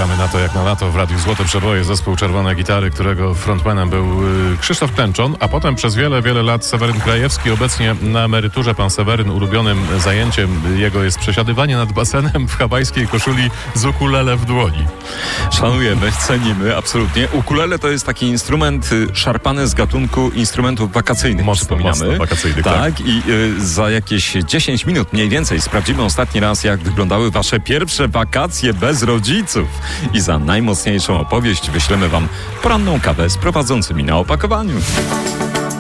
gramy na to jak na lato w Radiu Złote Przeboje, zespół Czerwone Gitary, którego frontmanem był Krzysztof Klęczon, a potem przez wiele, wiele lat Seweryn Krajewski. Obecnie na emeryturze pan Seweryn, ulubionym zajęciem jego jest przesiadywanie nad basenem w hawajskiej koszuli z ukulele w dłoni. Szanujemy, cenimy, absolutnie. Ukulele to jest taki instrument szarpany z gatunku instrumentów wakacyjnych, Mocno wakacyjnych, tak. I za jakieś 10 minut mniej więcej sprawdzimy ostatni raz, jak wyglądały wasze pierwsze wakacje bez rodziców. I za najmocniejszą opowieść wyślemy wam poranną kawę z prowadzącymi na opakowaniu.